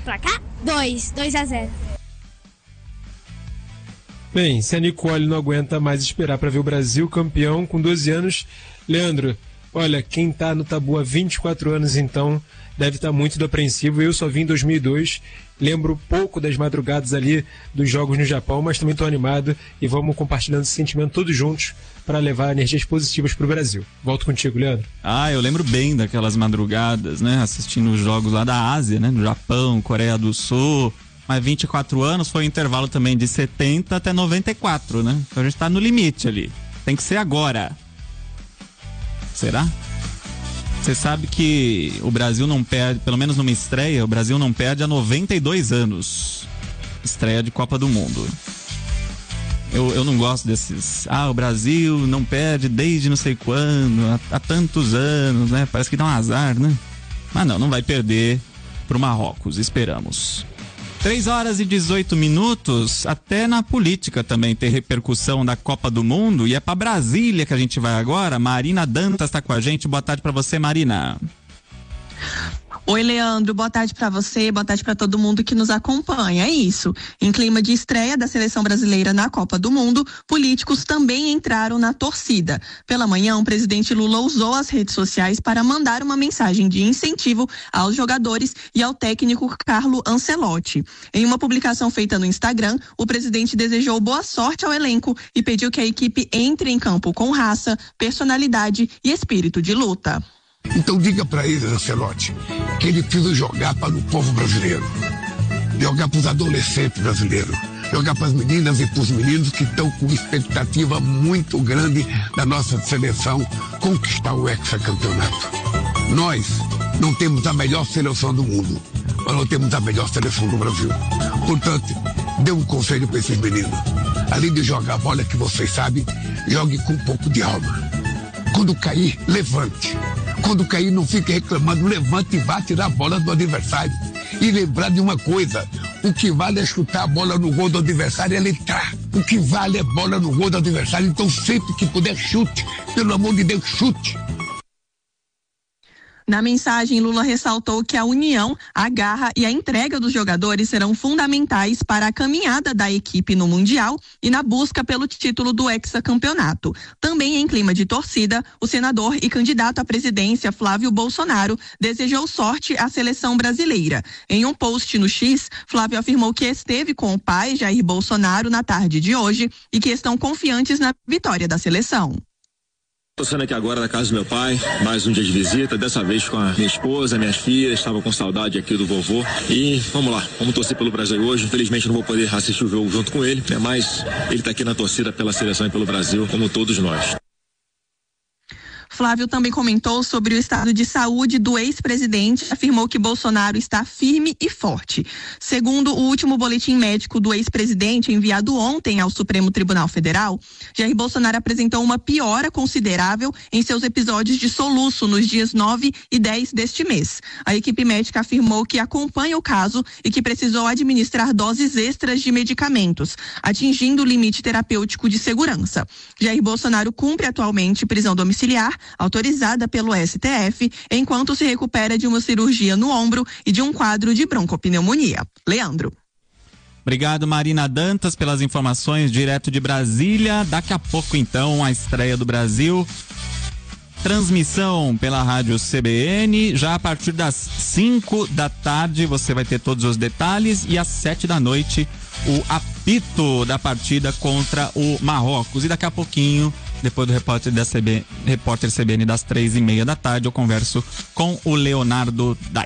placar? 2-0. Bem, se a Nicole não aguenta mais esperar para ver o Brasil campeão com 12 anos, Leandro, olha, quem tá no tabu há 24 anos então deve estar muito apreensivo. Eu só vim em 2002, lembro pouco das madrugadas ali dos jogos no Japão, mas também estou animado e vamos compartilhando esse sentimento todos juntos para levar energias positivas para o Brasil. Volto contigo, Leandro. Eu lembro bem daquelas madrugadas, né, assistindo os jogos lá da Ásia, né, no Japão, Coreia do Sul. Mas 24 anos foi um intervalo também de 70 até 94, né? Então a gente tá no limite ali. Tem que ser agora. Será? Você sabe que o Brasil não perde, pelo menos numa estreia, o Brasil não perde há 92 anos. Estreia de Copa do Mundo. Eu não gosto desses... o Brasil não perde desde não sei quando, há tantos anos, né? Parece que dá um azar, né? Mas não vai perder pro Marrocos, esperamos. 3h18, até na política também tem repercussão da Copa do Mundo, e é para Brasília que a gente vai agora. Marina Dantas está com a gente, boa tarde para você, Marina. Oi, Leandro, boa tarde para você, boa tarde para todo mundo que nos acompanha. É isso, em clima de estreia da seleção brasileira na Copa do Mundo, políticos também entraram na torcida. Pela manhã, o presidente Lula usou as redes sociais para mandar uma mensagem de incentivo aos jogadores e ao técnico Carlo Ancelotti. Em uma publicação feita no Instagram, o presidente desejou boa sorte ao elenco e pediu que a equipe entre em campo com raça, personalidade e espírito de luta. Então diga para ele, Ancelotti, que ele precisa jogar para o povo brasileiro, jogar para os adolescentes brasileiros, jogar para as meninas e para os meninos que estão com expectativa muito grande da nossa seleção conquistar o hexacampeonato. Nós não temos a melhor seleção do mundo, mas nós temos a melhor seleção do Brasil. Portanto, dê um conselho para esses meninos. Além de jogar a bola que vocês sabem, jogue com um pouco de alma. Quando cair, levante. Quando cair, não fique reclamando, levante e vá tirar a bola do adversário. E lembrar de uma coisa, o que vale é chutar a bola no gol do adversário e ela entrar. O que vale é bola no gol do adversário, então sempre que puder, chute. Pelo amor de Deus, chute. Na mensagem, Lula ressaltou que a união, a garra e a entrega dos jogadores serão fundamentais para a caminhada da equipe no Mundial e na busca pelo título do hexacampeonato. Também em clima de torcida, o senador e candidato à presidência Flávio Bolsonaro desejou sorte à seleção brasileira. Em um post no X, Flávio afirmou que esteve com o pai, Jair Bolsonaro, na tarde de hoje e que estão confiantes na vitória da seleção. Estou saindo aqui agora da casa do meu pai, mais um dia de visita, dessa vez com a minha esposa, minhas filhas, estava com saudade aqui do vovô e vamos lá, vamos torcer pelo Brasil hoje. Infelizmente não vou poder assistir o jogo junto com ele, né? Mas ele está aqui na torcida pela seleção e pelo Brasil, como todos nós. Flávio também comentou sobre o estado de saúde do ex-presidente e afirmou que Bolsonaro está firme e forte. Segundo o último boletim médico do ex-presidente enviado ontem ao Supremo Tribunal Federal, Jair Bolsonaro apresentou uma piora considerável em seus episódios de soluço nos dias 9 e 10 deste mês. A equipe médica afirmou que acompanha o caso e que precisou administrar doses extras de medicamentos, atingindo o limite terapêutico de segurança. Jair Bolsonaro cumpre atualmente prisão domiciliar autorizada pelo STF, enquanto se recupera de uma cirurgia no ombro e de um quadro de broncopneumonia. Leandro. Obrigado, Marina Dantas, pelas informações direto de Brasília. Daqui a pouco, então, a estreia do Brasil. Transmissão pela rádio CBN, já a partir das 5 da tarde você vai ter todos os detalhes e às 7 da noite o apito da partida contra o Marrocos. E daqui a pouquinho, depois do repórter CBN das 3:30 da tarde, eu converso com o Leonardo Dai.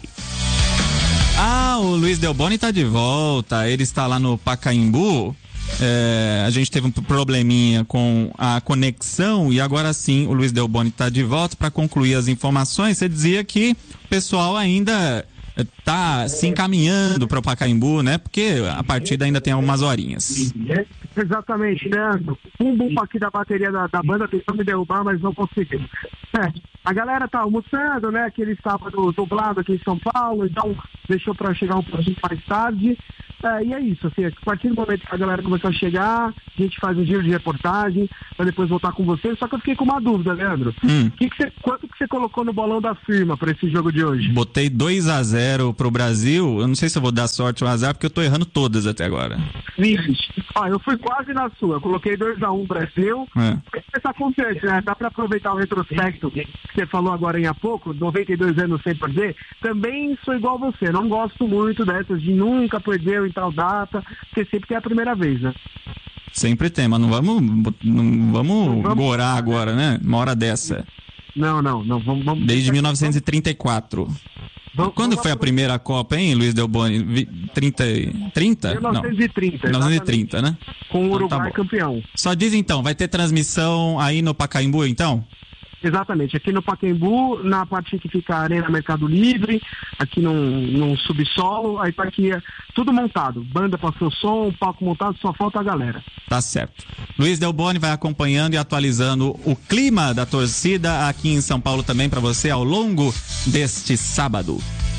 O Luiz Delboni está de volta, ele está lá no Pacaembu. A gente teve um probleminha com a conexão e agora sim o Luiz Delboni está de volta para concluir as informações. Você dizia que o pessoal ainda está se encaminhando para o Pacaembu, né? Porque a partida ainda tem algumas horinhas. Exatamente, Leandro. Um bumbo aqui da bateria da banda tentou me derrubar, mas não conseguiu. A galera tá almoçando, né? Aquele sábado dublado aqui em São Paulo, então deixou para chegar um pouquinho mais tarde. E é isso, assim, a partir do momento que a galera começou a chegar, a gente faz um giro de reportagem, pra depois voltar com você. Só que eu fiquei com uma dúvida, Leandro. Quanto que você colocou no bolão da firma pra esse jogo de hoje? Botei 2-0 pro Brasil. Eu não sei se eu vou dar sorte ou azar, porque eu tô errando todas até agora. Vixe. Eu fui quase na sua. Eu coloquei 2-1 Brasil. Essa confiança, né? Dá pra aproveitar o retrospecto que você falou agora há pouco, 92 anos sem perder. Também sou igual a você. Não gosto muito dessas de nunca perder em tal data, porque sempre tem a primeira vez, né? Sempre tem, mas não vamos gorar agora, né? Uma hora dessa. Não, vamos... Desde 1934. Quando foi a primeira Copa, hein, Luiz Del Boni? 30? 1930. 1930, né? Com o Uruguai então, tá campeão. Só diz então, vai ter transmissão aí no Pacaembu, então? Exatamente, aqui no Pacaembu, na parte que fica a Arena Mercado Livre, aqui num subsolo, aí tá aqui tudo montado, banda para seu som, palco montado, só falta a galera. Tá certo. Luiz Del Boni vai acompanhando e atualizando o clima da torcida aqui em São Paulo também para você ao longo deste sábado.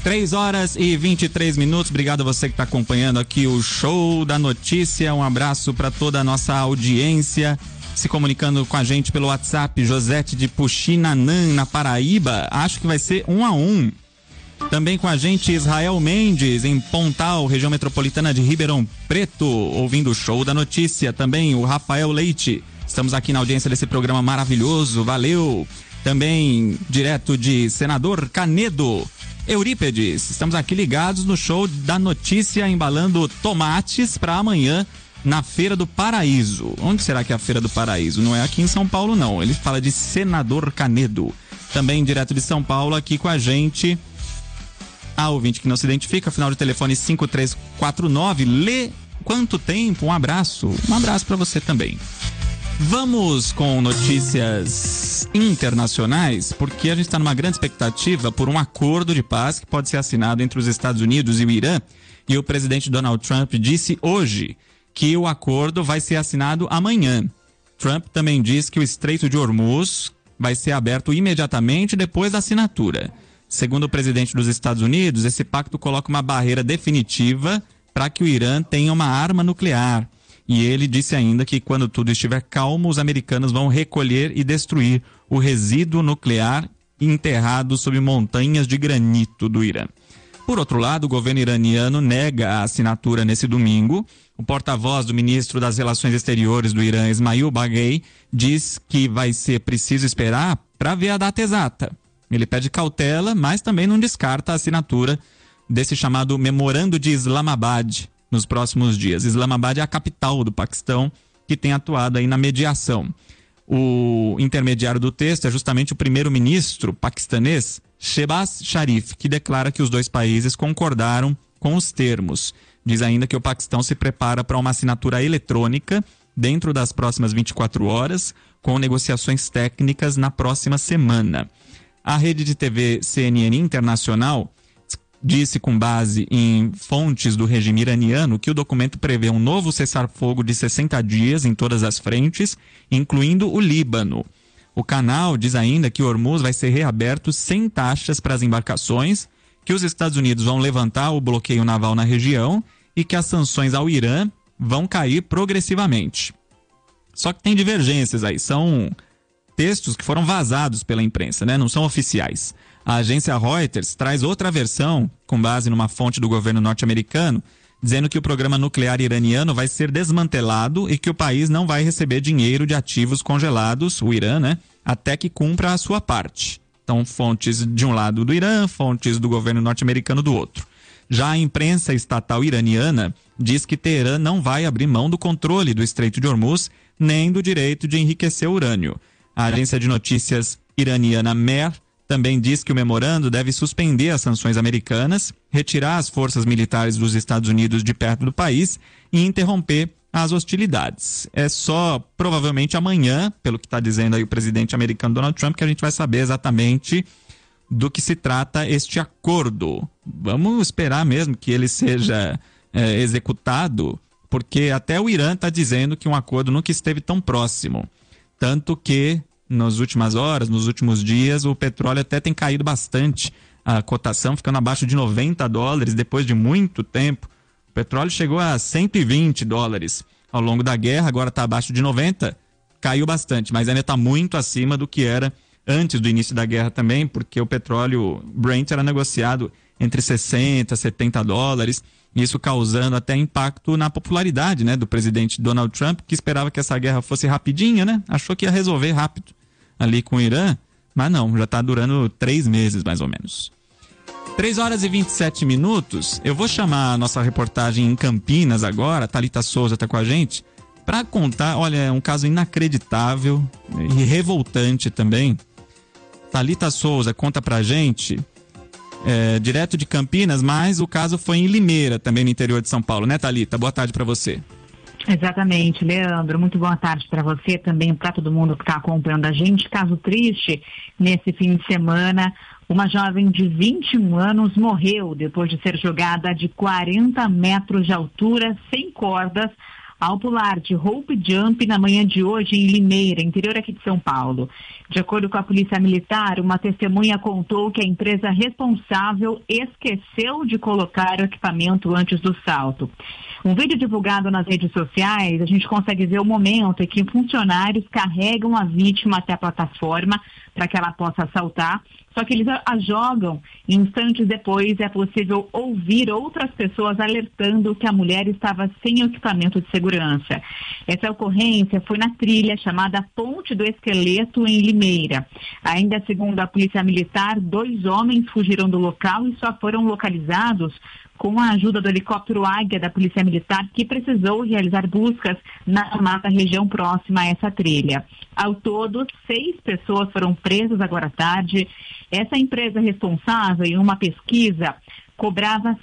3h23. Obrigado a você que está acompanhando aqui o Show da Notícia. Um abraço para toda a nossa audiência. Se comunicando com a gente pelo WhatsApp, Josete de Puxinanã, na Paraíba, acho que vai ser 1-1. Também com a gente, Israel Mendes, em Pontal, região metropolitana de Ribeirão Preto, ouvindo o Show da Notícia. Também o Rafael Leite, estamos aqui na audiência desse programa maravilhoso, valeu. Também, direto de Senador Canedo, Eurípedes, estamos aqui ligados no Show da Notícia, embalando tomates para amanhã, na Feira do Paraíso. Onde será que é a Feira do Paraíso? Não é aqui em São Paulo, não. Ele fala de Senador Canedo. Também direto de São Paulo, aqui com a gente, a ouvinte que não se identifica, final de telefone 5349. Lê quanto tempo? Um abraço para você também. Vamos com notícias internacionais, porque a gente está numa grande expectativa por um acordo de paz que pode ser assinado entre os Estados Unidos e o Irã. E o presidente Donald Trump disse hoje que o acordo vai ser assinado amanhã. Trump também diz que o Estreito de Hormuz vai ser aberto imediatamente depois da assinatura. Segundo o presidente dos Estados Unidos, esse pacto coloca uma barreira definitiva para que o Irã tenha uma arma nuclear. E ele disse ainda que quando tudo estiver calmo, os americanos vão recolher e destruir o resíduo nuclear enterrado sob montanhas de granito do Irã. Por outro lado, o governo iraniano nega a assinatura nesse domingo. O porta-voz do ministro das Relações Exteriores do Irã, Ismail Baghei, diz que vai ser preciso esperar para ver a data exata. Ele pede cautela, mas também não descarta a assinatura desse chamado Memorando de Islamabad nos próximos dias. Islamabad é a capital do Paquistão, que tem atuado aí na mediação. O intermediário do texto é justamente o primeiro-ministro paquistanês, Shehbaz Sharif, que declara que os dois países concordaram com os termos. Diz ainda que o Paquistão se prepara para uma assinatura eletrônica dentro das próximas 24 horas, com negociações técnicas na próxima semana. A rede de TV CNN Internacional disse, com base em fontes do regime iraniano, que o documento prevê um novo cessar-fogo de 60 dias em todas as frentes, incluindo o Líbano. O canal diz ainda que Hormuz vai ser reaberto sem taxas para as embarcações, que os Estados Unidos vão levantar o bloqueio naval na região e que as sanções ao Irã vão cair progressivamente. Só que tem divergências aí, são textos que foram vazados pela imprensa, né? Não são oficiais. A agência Reuters traz outra versão, com base numa fonte do governo norte-americano, dizendo que o programa nuclear iraniano vai ser desmantelado e que o país não vai receber dinheiro de ativos congelados, o Irã, né? Até que cumpra a sua parte. Então, fontes de um lado do Irã, fontes do governo norte-americano do outro. Já a imprensa estatal iraniana diz que Teherã não vai abrir mão do controle do Estreito de Hormuz, nem do direito de enriquecer urânio. A agência de notícias iraniana Mer também diz que o memorando deve suspender as sanções americanas, retirar as forças militares dos Estados Unidos de perto do país e interromper as hostilidades. É só provavelmente amanhã, pelo que está dizendo aí o presidente americano Donald Trump, que a gente vai saber exatamente do que se trata este acordo. Vamos esperar mesmo que ele seja executado, porque até o Irã está dizendo que um acordo nunca esteve tão próximo. Tanto que nas últimas horas, nos últimos dias, o petróleo até tem caído bastante, a cotação ficando abaixo de $90 depois de muito tempo, petróleo chegou a $120 ao longo da guerra, agora está abaixo de 90, caiu bastante, mas ainda está muito acima do que era antes do início da guerra também, porque o petróleo Brent era negociado entre $60 a $70, isso causando até impacto na popularidade, né, do presidente Donald Trump, que esperava que essa guerra fosse rapidinha, né? Achou que ia resolver rápido ali com o Irã, mas não, já está durando 3 meses mais ou menos. 3h27. Eu vou chamar a nossa reportagem em Campinas agora, Thalita Souza está com a gente, para contar, olha, é um caso inacreditável e revoltante também. Thalita Souza conta pra gente, direto de Campinas, mas o caso foi em Limeira, também no interior de São Paulo, né, Thalita? Boa tarde para você. Exatamente, Leandro. Muito boa tarde para você, também para todo mundo que está acompanhando a gente. Caso triste, nesse fim de semana, uma jovem de 21 anos morreu depois de ser jogada de 40 metros de altura, sem cordas, ao pular de rope jump na manhã de hoje em Limeira, interior aqui de São Paulo. De acordo com a Polícia Militar, uma testemunha contou que a empresa responsável esqueceu de colocar o equipamento antes do salto. Um vídeo divulgado nas redes sociais, a gente consegue ver o momento em que funcionários carregam a vítima até a plataforma para que ela possa saltar, só que eles a jogam e instantes depois é possível ouvir outras pessoas alertando que a mulher estava sem equipamento de segurança. Essa ocorrência foi na trilha chamada Ponte do Esqueleto, em Limeira. Ainda segundo a Polícia Militar, 2 homens fugiram do local e só foram localizados com a ajuda do helicóptero Águia da Polícia Militar, que precisou realizar buscas na mata região próxima a essa trilha. Ao todo, 6 pessoas foram presas agora à tarde. Essa empresa responsável, em uma pesquisa, cobrava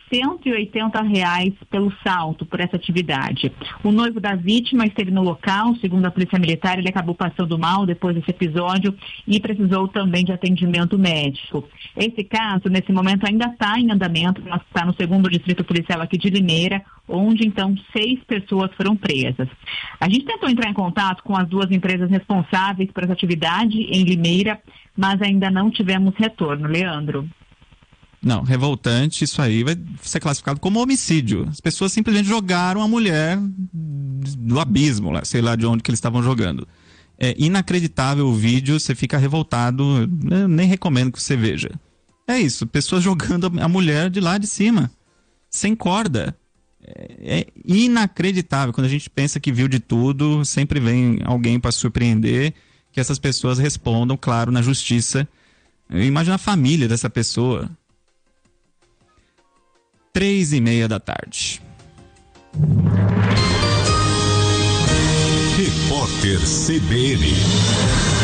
R$180 pelo salto, por essa atividade. O noivo da vítima esteve no local, segundo a Polícia Militar, ele acabou passando mal depois desse episódio e precisou também de atendimento médico. Esse caso, nesse momento, ainda está em andamento, está no 2º Distrito Policial aqui de Limeira, onde, então, 6 pessoas foram presas. A gente tentou entrar em contato com as 2 empresas responsáveis por essa atividade em Limeira, mas ainda não tivemos retorno. Leandro. Não, revoltante, isso aí vai ser classificado como homicídio. As pessoas simplesmente jogaram a mulher do abismo, sei lá de onde que eles estavam jogando. É inacreditável o vídeo, você fica revoltado, eu nem recomendo que você veja. É isso, pessoas jogando a mulher de lá de cima, sem corda. É inacreditável. Quando a gente pensa que viu de tudo, sempre vem alguém para surpreender, que essas pessoas respondam, claro, na justiça. Imagina a família dessa pessoa. 3h30. Repórter CBN.